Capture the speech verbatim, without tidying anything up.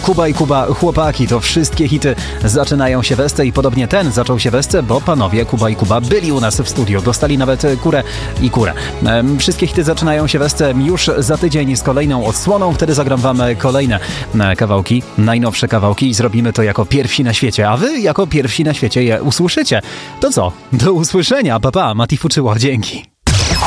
Kuba i Kuba, chłopaki, to wszystkie hity zaczynają się w Esce i podobnie ten zaczął się w Esce, bo panowie Kuba i Kuba byli u nas w studiu, dostali nawet kurę i kurę. Wszystkie hity zaczynają się w Esce już za tydzień z kolejną odsłoną, wtedy zagram wam kolejne kawałki, najnowsze kawałki i zrobimy to jako pierwsi na świecie, a wy jako pierwsi na świecie je usłyszycie. To co? Do usłyszenia, pa pa, Mati Fuczyło, dzięki.